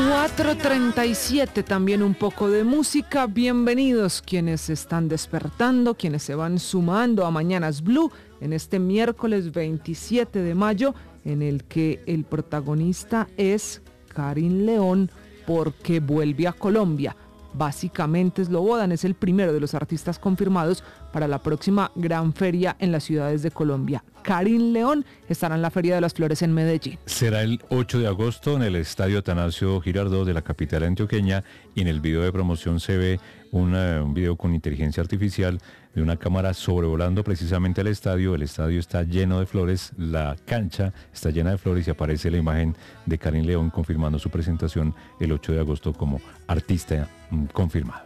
4:37, también un poco de música. Bienvenidos quienes están despertando, quienes se van sumando a Mañanas Blue en este miércoles 27 de mayo, en el que el protagonista es Karin León, porque vuelve a Colombia. Básicamente Slobodan es el primero de los artistas confirmados para la próxima gran feria en las ciudades de Colombia. Karin León estará en la Feria de las Flores en Medellín. Será el 8 de agosto en el Estadio Atanasio Girardot de la capital antioqueña, y en el video de promoción se ve un video con inteligencia artificial de una cámara sobrevolando precisamente el estadio. El estadio está lleno de flores, la cancha está llena de flores y aparece la imagen de Karin León confirmando su presentación el 8 de agosto como artista confirmado.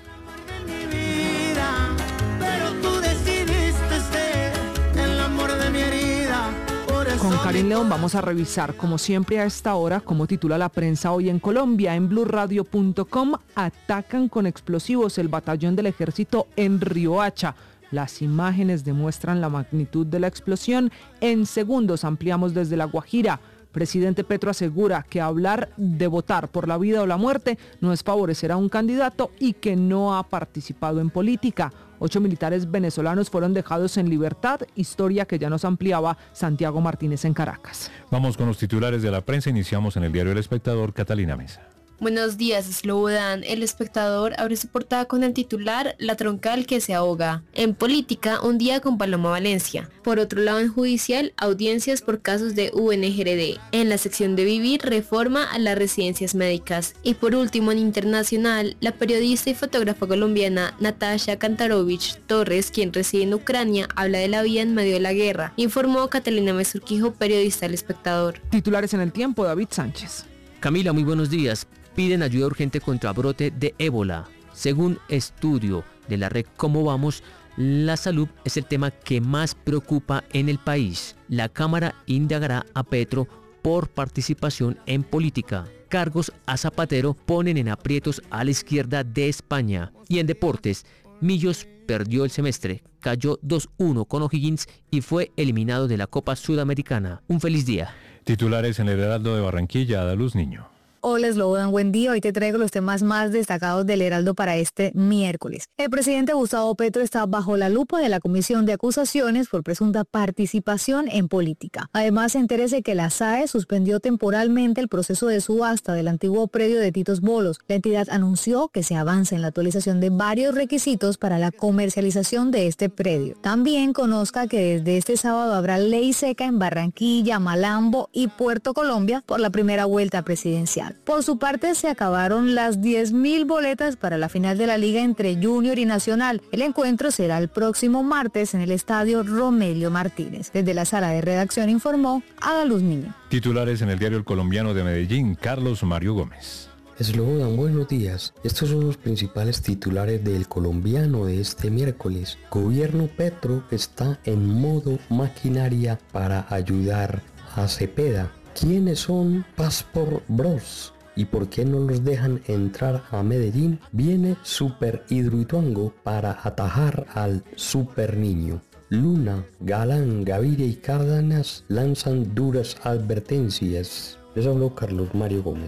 Con Karin León vamos a revisar, como siempre a esta hora, cómo titula la prensa hoy en Colombia. En blurradio.com: atacan con explosivos el batallón del ejército en Riohacha. Las imágenes demuestran la magnitud de la explosión. En segundos ampliamos desde La Guajira. Presidente Petro asegura que hablar de votar por la vida o la muerte no es favorecer a un candidato y que no ha participado en política. 8 militares venezolanos fueron dejados en libertad, historia que ya nos ampliaba Santiago Martínez en Caracas. Vamos con los titulares de la prensa. Iniciamos en el diario El Espectador. Catalina Mesa. Buenos días, Slobodan. El Espectador abre su portada con el titular: La troncal que se ahoga. En política, un día con Paloma Valencia. Por otro lado, en judicial, audiencias por casos de UNGRD. En la sección de Vivir, reforma a las residencias médicas. Y por último, en internacional, la periodista y fotógrafa colombiana Natasha Kantarovich Torres, quien reside en Ucrania, habla de la vida en medio de la guerra, informó Catalina Mesa Urquijo, periodista del Espectador. Titulares en el tiempo: David Sánchez. Camila, muy buenos días. Piden ayuda urgente contra brote de ébola. Según estudio de la red Cómo Vamos, la salud es el tema que más preocupa en el país. La Cámara indagará a Petro por participación en política. Cargos a Zapatero ponen en aprietos a la izquierda de España. Y en deportes, Millos perdió el semestre, cayó 2-1 con O'Higgins y fue eliminado de la Copa Sudamericana. Un feliz día. Titulares en el Heraldo de Barranquilla. Adaluz Niño. Hola Slobodan, buen día. Hoy te traigo los temas más destacados del Heraldo para este miércoles. El presidente Gustavo Petro está bajo la lupa de la Comisión de Acusaciones por presunta participación en política. Además, entérese que la SAE suspendió temporalmente el proceso de subasta del antiguo predio de Titos Bolos. La entidad anunció que se avanza en la actualización de varios requisitos para la comercialización de este predio. También conozca que desde este sábado habrá ley seca en Barranquilla, Malambo y Puerto Colombia por la primera vuelta presidencial. Por su parte, se acabaron las 10.000 boletas para la final de la liga entre Junior y Nacional. El encuentro será el próximo martes en el estadio Romelio Martínez. Desde la sala de redacción informó Adaluz Niño. Titulares en el diario El Colombiano de Medellín. Carlos Mario Gómez. Slobodan, buenos días. Estos son los principales titulares del Colombiano de este miércoles. Gobierno Petro está en modo maquinaria para ayudar a Cepeda. ¿Quiénes son Passport Bros? ¿Y por qué no los dejan entrar a Medellín? Viene Super Hidroituango para atajar al Super Niño. Luna, Galán, Gaviria y Cárdenas lanzan duras advertencias. Les habló Carlos Mario Gómez.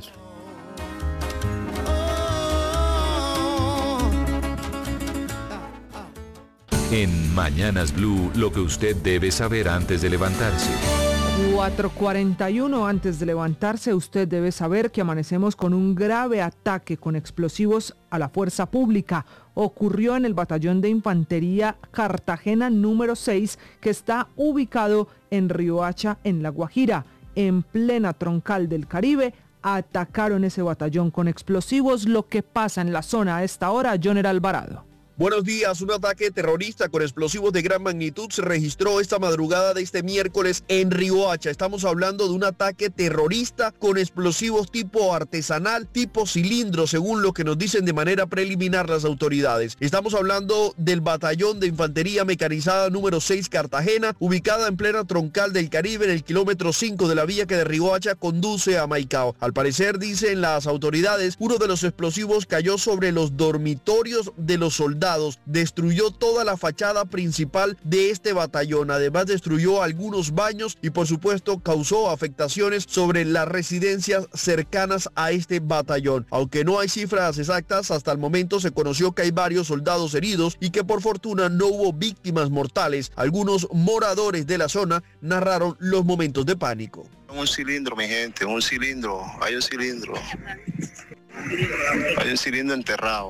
En Mañanas Blue, lo que usted debe saber antes de levantarse. 4:41, antes de levantarse, usted debe saber que amanecemos con un grave ataque con explosivos a la fuerza pública. Ocurrió en el batallón de infantería Cartagena número 6, que está ubicado en Riohacha, en La Guajira. En plena troncal del Caribe, atacaron ese batallón con explosivos. Lo que pasa en la zona a esta hora, Joner Alvarado. Buenos días. Un ataque terrorista con explosivos de gran magnitud se registró esta madrugada de este miércoles en Riohacha. Estamos hablando de un ataque terrorista con explosivos tipo artesanal, tipo cilindro, según lo que nos dicen de manera preliminar las autoridades. Estamos hablando del batallón de infantería mecanizada número 6 Cartagena, ubicada en plena troncal del Caribe en el kilómetro 5 de la vía que de Riohacha conduce a Maicao. Al parecer, dicen las autoridades, uno de los explosivos cayó sobre los dormitorios de los soldados soldados, destruyó toda la fachada principal de este batallón. Además destruyó algunos baños y por supuesto causó afectaciones sobre las residencias cercanas a este batallón. Aunque no hay cifras exactas, hasta el momento se conoció que hay varios soldados heridos y que por fortuna no hubo víctimas mortales. Algunos moradores de la zona narraron los momentos de pánico. Un cilindro, mi gente, un cilindro, hay un cilindro. Hay un cilindro enterrado.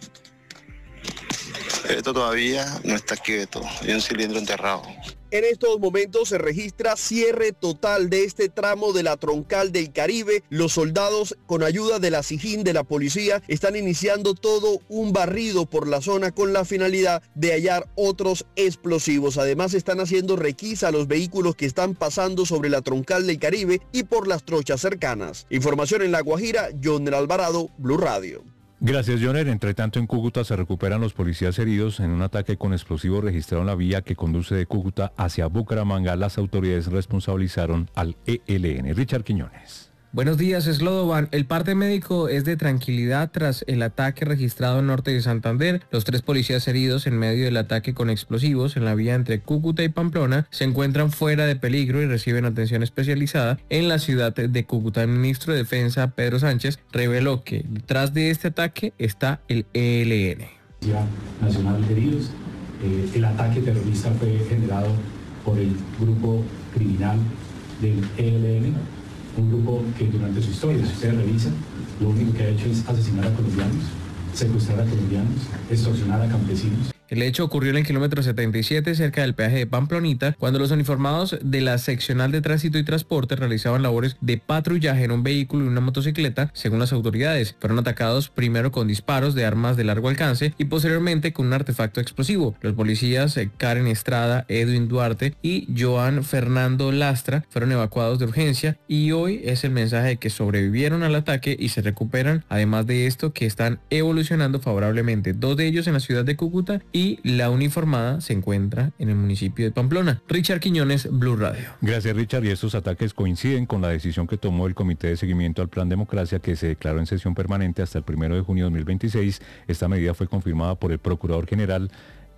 Esto todavía no está quieto, hay un cilindro enterrado. En estos momentos se registra cierre total de este tramo de la troncal del Caribe. Los soldados, con ayuda de la SIJIN, de la policía, están iniciando todo un barrido por la zona con la finalidad de hallar otros explosivos. Además están haciendo requisa a los vehículos que están pasando sobre la troncal del Caribe y por las trochas cercanas. Información en La Guajira, Joner Alvarado, Blue Radio. Gracias, Joner. Entre tanto, en Cúcuta se recuperan los policías heridos en un ataque con explosivos registrado en la vía que conduce de Cúcuta hacia Bucaramanga. Las autoridades responsabilizaron al ELN. Richard Quiñones. Buenos días, Slodovan. El parte médico es de tranquilidad tras el ataque registrado en norte de Santander. Los 3 policías heridos en medio del ataque con explosivos en la vía entre Cúcuta y Pamplona se encuentran fuera de peligro y reciben atención especializada en la ciudad de Cúcuta. El ministro de Defensa, Pedro Sánchez, reveló que detrás de este ataque está el ELN. Nacional de heridos. El ataque terrorista fue generado por el grupo criminal del ELN. Un grupo que durante su historia, si ustedes revisan, lo único que ha hecho es asesinar a colombianos, secuestrar a colombianos, extorsionar a campesinos. El hecho ocurrió en el kilómetro 77 cerca del peaje de Pamplonita, cuando los uniformados de la seccional de tránsito y transporte realizaban labores de patrullaje en un vehículo y una motocicleta. Según las autoridades, fueron atacados primero con disparos de armas de largo alcance y posteriormente con un artefacto explosivo. Los policías Karen Estrada, Edwin Duarte y Joan Fernando Lastra fueron evacuados de urgencia y hoy es el mensaje de que sobrevivieron al ataque y se recuperan. Además de esto, que están evolucionando favorablemente, 2 de ellos en la ciudad de Cúcuta y la uniformada se encuentra en el municipio de Pamplona. Richard Quiñones, Blue Radio. Gracias, Richard. Y estos ataques coinciden con la decisión que tomó el Comité de Seguimiento al Plan Democracia, que se declaró en sesión permanente hasta el 1 de junio de 2026. Esta medida fue confirmada por el Procurador General,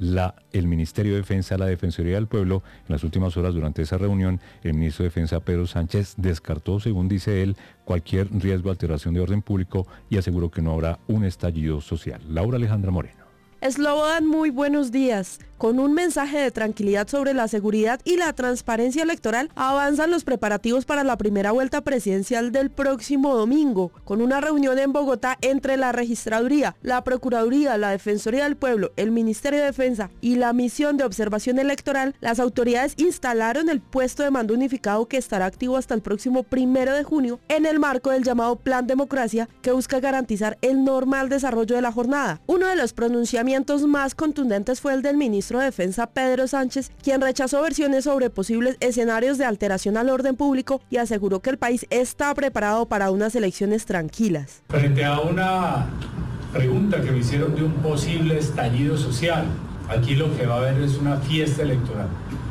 el Ministerio de Defensa, la Defensoría del Pueblo. En las últimas horas, durante esa reunión, el ministro de Defensa, Pedro Sánchez, descartó, según dice él, cualquier riesgo de alteración de orden público y aseguró que no habrá un estallido social. Laura Alejandra Moreno. Slobodan, muy buenos días. Con un mensaje de tranquilidad sobre la seguridad y la transparencia electoral, avanzan los preparativos para la primera vuelta presidencial del próximo domingo, con una reunión en Bogotá entre la Registraduría, la Procuraduría, la Defensoría del Pueblo, el Ministerio de Defensa y la Misión de Observación Electoral. Las autoridades instalaron el puesto de mando unificado que estará activo hasta el próximo 1 de junio en el marco del llamado Plan Democracia, que busca garantizar el normal desarrollo de la jornada. Uno de los pronunciamientos más contundentes fue el del ministro de Defensa, Pedro Sánchez, quien rechazó versiones sobre posibles escenarios de alteración al orden público y aseguró que el país está preparado para unas elecciones tranquilas. Frente a una pregunta que me hicieron de un posible estallido social, aquí lo que va a haber es una fiesta electoral.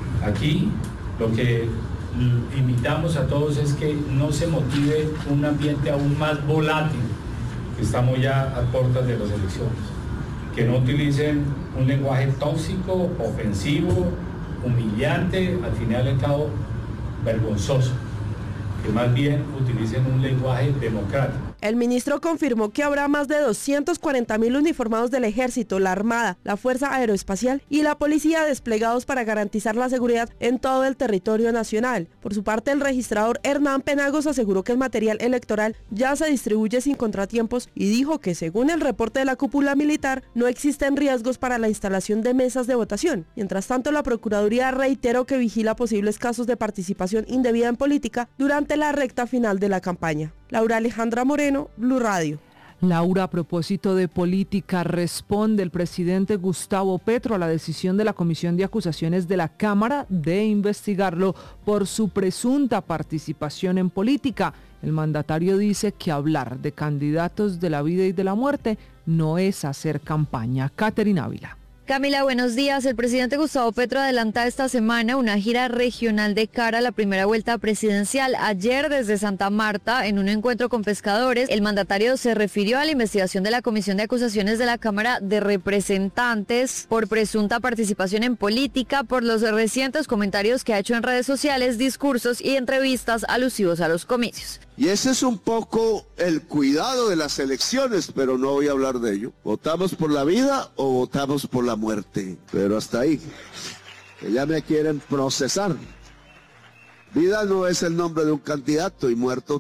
Aquí lo que invitamos a todos es que no se motive un ambiente aún más volátil, que estamos ya a puertas de las elecciones. Que no utilicen un lenguaje tóxico, ofensivo, humillante, al final y al cabo vergonzoso. Que más bien utilicen un lenguaje democrático. El ministro confirmó que habrá más de 240.000 uniformados del Ejército, la Armada, la Fuerza Aeroespacial y la Policía desplegados para garantizar la seguridad en todo el territorio nacional. Por su parte, el registrador Hernán Penagos aseguró que el material electoral ya se distribuye sin contratiempos y dijo que, según el reporte de la cúpula militar, no existen riesgos para la instalación de mesas de votación. Mientras tanto, la Procuraduría reiteró que vigila posibles casos de participación indebida en política durante la recta final de la campaña. Laura Alejandra Moreno, Blue Radio. Laura, a propósito de política, responde el presidente Gustavo Petro a la decisión de la Comisión de Acusaciones de la Cámara de investigarlo por su presunta participación en política. El mandatario dice que hablar de candidatos de la vida y de la muerte no es hacer campaña. Caterina Ávila. Camila, buenos días. El presidente Gustavo Petro adelanta esta semana una gira regional de cara a la primera vuelta presidencial. Ayer, desde Santa Marta, en un encuentro con pescadores, el mandatario se refirió a la investigación de la Comisión de Acusaciones de la Cámara de Representantes por presunta participación en política, por los recientes comentarios que ha hecho en redes sociales, discursos y entrevistas alusivos a los comicios. Y ese es un poco el cuidado de las elecciones, pero no voy a hablar de ello. ¿Votamos por la vida o votamos por la muerte? Pero hasta ahí, que ya me quieren procesar. Vida no es el nombre de un candidato y muerte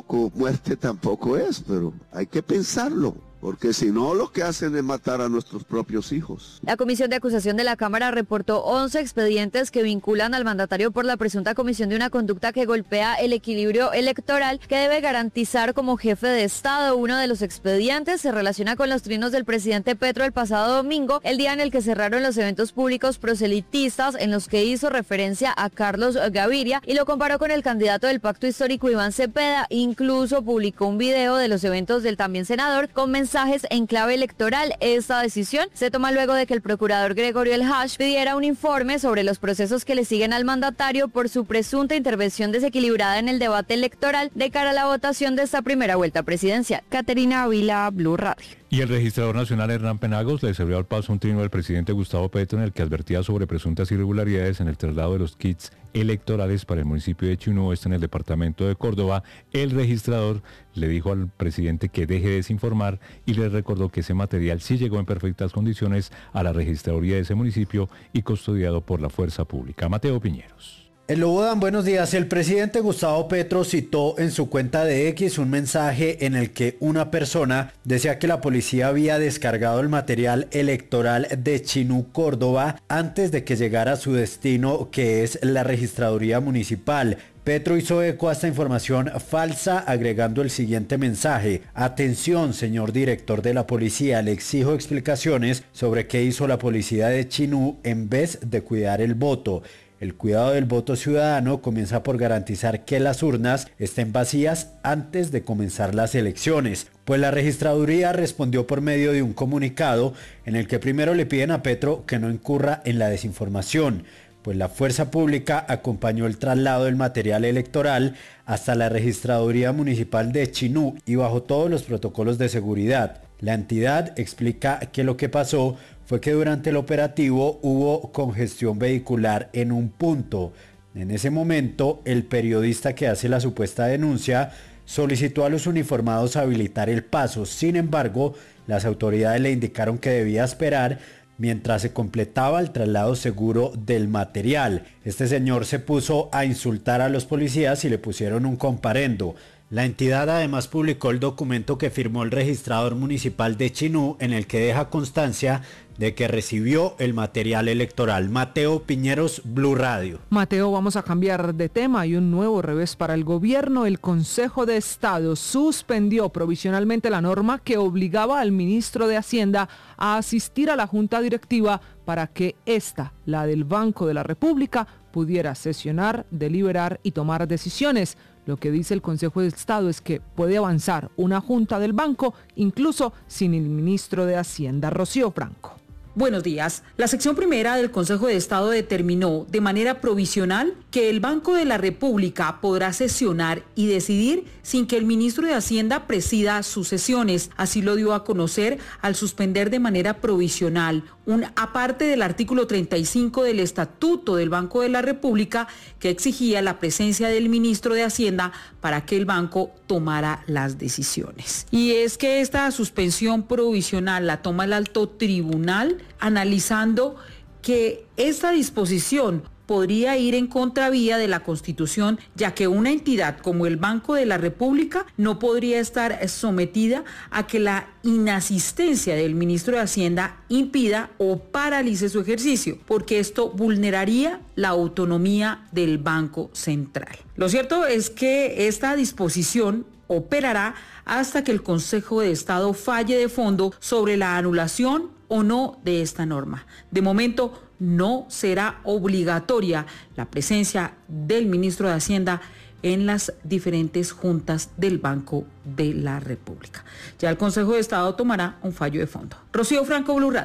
tampoco es, pero hay que pensarlo. Porque si no, lo que hacen es matar a nuestros propios hijos. La Comisión de Acusación de la Cámara reportó 11 expedientes que vinculan al mandatario por la presunta comisión de una conducta que golpea el equilibrio electoral que debe garantizar como jefe de Estado. Uno de los expedientes se relaciona con los trinos del presidente Petro el pasado domingo, el día en el que cerraron los eventos públicos proselitistas en los que hizo referencia a Carlos Gaviria y lo comparó con el candidato del Pacto Histórico Iván Cepeda. Incluso publicó un video de los eventos del también senador con mensajes en clave electoral. Esta decisión se toma luego de que el procurador Gregorio El Hash pidiera un informe sobre los procesos que le siguen al mandatario por su presunta intervención desequilibrada en el debate electoral de cara a la votación de esta primera vuelta presidencial. Caterina Ávila, Blue Radio. Y el registrador nacional Hernán Penagos le cerró al paso un trino del presidente Gustavo Petro en el que advertía sobre presuntas irregularidades en el traslado de los kits electorales para el municipio de Chinú, en el departamento de Córdoba. El registrador le dijo al presidente que deje de desinformar y le recordó que ese material sí llegó en perfectas condiciones a la registraduría de ese municipio y custodiado por la fuerza pública. Mateo Piñeros. En Lobodan, buenos días. El presidente Gustavo Petro citó en su cuenta de X un mensaje en el que una persona decía que la policía había descargado el material electoral de Chinú, Córdoba, antes de que llegara a su destino, que es la registraduría municipal. Petro hizo eco a esta información falsa, agregando el siguiente mensaje: atención, señor director de la policía, le exijo explicaciones sobre qué hizo la policía de Chinú en vez de cuidar el voto. El cuidado del voto ciudadano comienza por garantizar que las urnas estén vacías antes de comenzar las elecciones. Pues la registraduría respondió por medio de un comunicado en el que primero le piden a Petro que no incurra en la desinformación, pues la fuerza pública acompañó el traslado del material electoral hasta la registraduría municipal de Chinú y bajo todos los protocolos de seguridad. La entidad explica que lo que pasó fue que durante el operativo hubo congestión vehicular en un punto. En ese momento, el periodista que hace la supuesta denuncia solicitó a los uniformados habilitar el paso. Sin embargo, las autoridades le indicaron que debía esperar mientras se completaba el traslado seguro del material. Este señor se puso a insultar a los policías y le pusieron un comparendo. La entidad además publicó el documento que firmó el registrador municipal de Chinú, en el que deja constancia de que recibió el material electoral. Mateo Piñeros, Blue Radio. Mateo, vamos a cambiar de tema. Hay un nuevo revés para el gobierno. El Consejo de Estado suspendió provisionalmente la norma que obligaba al ministro de Hacienda a asistir a la junta directiva para que esta, la del Banco de la República, pudiera sesionar, deliberar y tomar decisiones. Lo que dice el Consejo de Estado es que puede avanzar una junta del banco incluso sin el ministro de Hacienda. Rocío Franco. Buenos días. La sección primera del Consejo de Estado determinó de manera provisional que el Banco de la República podrá sesionar y decidir sin que el ministro de Hacienda presida sus sesiones. Así lo dio a conocer al suspender de manera provisional un aparte del artículo 35 del Estatuto del Banco de la República que exigía la presencia del ministro de Hacienda para que el banco tomara las decisiones. Y es que esta suspensión provisional la toma el alto tribunal analizando que esta disposición podría ir en contravía de la Constitución, ya que una entidad como el Banco de la República no podría estar sometida a que la inasistencia del ministro de Hacienda impida o paralice su ejercicio, porque esto vulneraría la autonomía del Banco Central. Lo cierto es que esta disposición operará hasta que el Consejo de Estado falle de fondo sobre la anulación o no de esta norma. De momento, no será obligatoria la presencia del ministro de Hacienda en las diferentes juntas del Banco de la República. Ya el Consejo de Estado tomará un fallo de fondo. Rocío Franco, Blue Radio.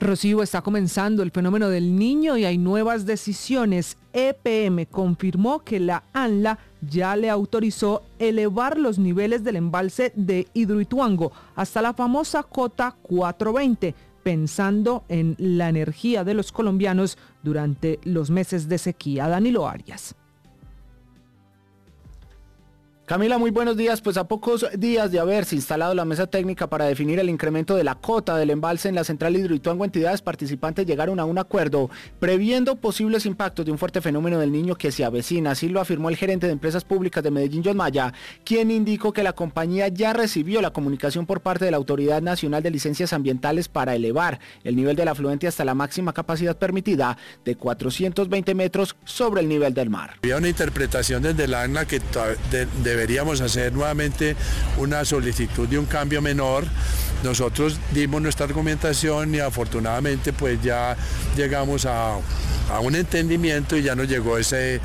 Rocío, está comenzando el fenómeno del Niño y hay nuevas decisiones. EPM confirmó que la ANLA ya le autorizó elevar los niveles del embalse de Hidroituango hasta la famosa cota 420, pensando en la energía de los colombianos durante los meses de sequía. Danilo Arias. Camila, muy buenos días. Pues a pocos días de haberse instalado la mesa técnica para definir el incremento de la cota del embalse en la central Hidroituango, entidades participantes llegaron a un acuerdo previendo posibles impactos de un fuerte fenómeno del Niño que se avecina. Así lo afirmó el gerente de Empresas Públicas de Medellín, John Maya, quien indicó que la compañía ya recibió la comunicación por parte de la Autoridad Nacional de Licencias Ambientales para elevar el nivel del afluente hasta la máxima capacidad permitida de 420 metros sobre el nivel del mar. Había una interpretación desde la ANLA que deberíamos hacer nuevamente una solicitud de un cambio menor. Nosotros dimos nuestra argumentación y afortunadamente pues ya llegamos a un entendimiento y ya nos llegó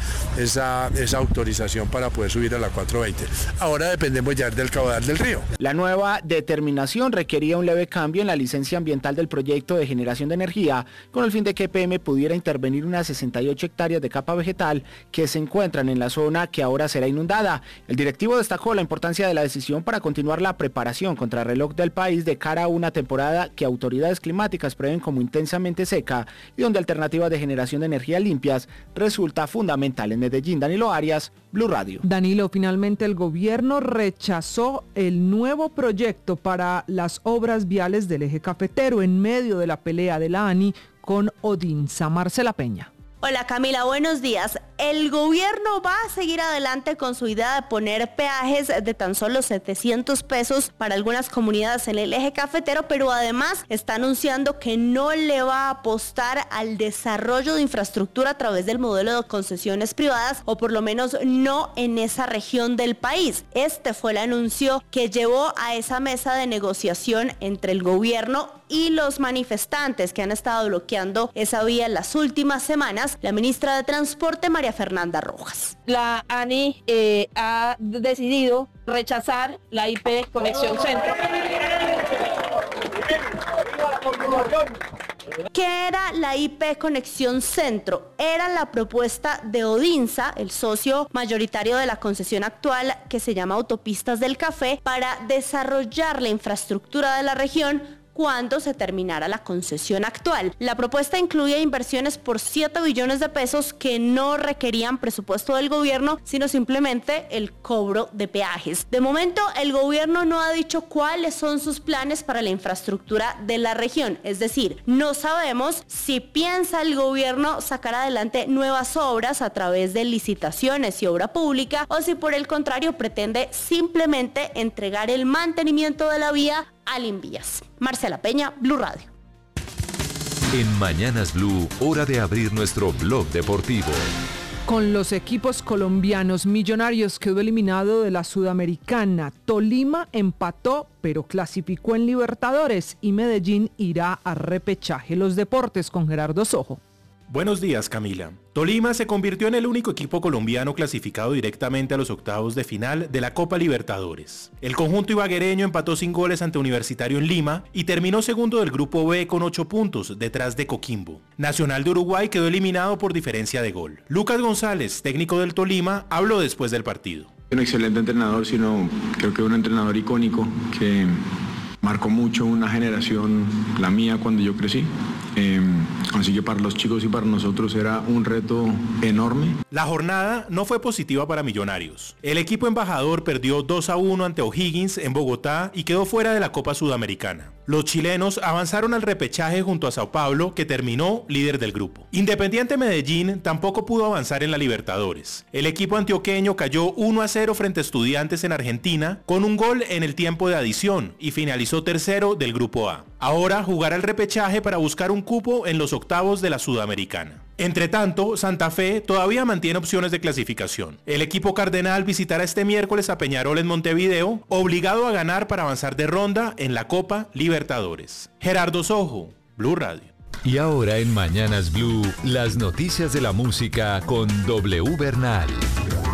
esa autorización para poder subir a la 420. Ahora dependemos ya del caudal del río. La nueva determinación requería un leve cambio en la licencia ambiental del proyecto de generación de energía, con el fin de que EPM pudiera intervenir unas 68 hectáreas de capa vegetal que se encuentran en la zona que ahora será inundada. El directivo destacó la importancia de la decisión para continuar la preparación contra el reloj del país de cara a una temporada que autoridades climáticas prevén como intensamente seca y donde alternativas de generación de energía limpias resulta fundamental. En Medellín, Danilo Arias, Blue Radio. Danilo, finalmente el gobierno rechazó el nuevo proyecto para las obras viales del eje cafetero en medio de la pelea de la ANI con Odinsa. Marcela Peña. Hola Camila, buenos días. El gobierno va a seguir adelante con su idea de poner peajes de tan solo 700 pesos para algunas comunidades en el eje cafetero, pero además está anunciando que no le va a apostar al desarrollo de infraestructura a través del modelo de concesiones privadas, o por lo menos no en esa región del país. Este fue el anuncio que llevó a esa mesa de negociación entre el gobierno y los manifestantes que han estado bloqueando esa vía en las últimas semanas. La ministra de Transporte, María Fernanda Rojas. La ANI ha decidido rechazar la IP Conexión Centro. ¿Qué era la IP Conexión Centro? Era la propuesta de Odinsa, el socio mayoritario de la concesión actual que se llama Autopistas del Café, para desarrollar la infraestructura de la región cuando se terminara la concesión actual. La propuesta incluía inversiones por 7 billones de pesos que no requerían presupuesto del gobierno, sino simplemente el cobro de peajes. De momento, el gobierno no ha dicho cuáles son sus planes para la infraestructura de la región. Es decir, no sabemos si piensa el gobierno sacar adelante nuevas obras a través de licitaciones y obra pública, o si por el contrario pretende simplemente entregar el mantenimiento de la vía al Invías. Marcela Peña, Blue Radio. En Mañanas Blue, hora de abrir nuestro blog deportivo. Con los equipos colombianos, Millonarios quedó eliminado de la Sudamericana. Tolima empató, pero clasificó en Libertadores y Medellín irá a repechaje. Los deportes con Gerardo Sojo. Buenos días, Camila. Tolima se convirtió en el único equipo colombiano clasificado directamente a los octavos de final de la Copa Libertadores. El conjunto ibaguereño empató sin goles ante Universitario en Lima y terminó segundo del grupo B con 8 puntos, detrás de Coquimbo. Nacional de Uruguay quedó eliminado por diferencia de gol. Lucas González, técnico del Tolima, habló después del partido. Un excelente entrenador, sino creo que un entrenador icónico que marcó mucho una generación, la mía cuando yo crecí. Así que para los chicos y para nosotros era un reto enorme. La jornada no fue positiva para Millonarios. El equipo embajador perdió 2-1 ante O'Higgins en Bogotá y quedó fuera de la Copa Sudamericana. Los chilenos avanzaron al repechaje junto a Sao Paulo, que terminó líder del grupo. Independiente Medellín tampoco pudo avanzar en la Libertadores. El equipo antioqueño cayó 1-0 frente a Estudiantes en Argentina, con un gol en el tiempo de adición, y finalizó tercero del grupo A. Ahora jugará el repechaje para buscar un cupo en los octavos de la Sudamericana. Entre tanto, Santa Fe todavía mantiene opciones de clasificación. El equipo cardenal visitará este miércoles a Peñarol en Montevideo, obligado a ganar para avanzar de ronda en la Copa Libertadores. Gerardo Sojo, Blue Radio. Y ahora en Mañanas Blue, las noticias de la música con W Bernal.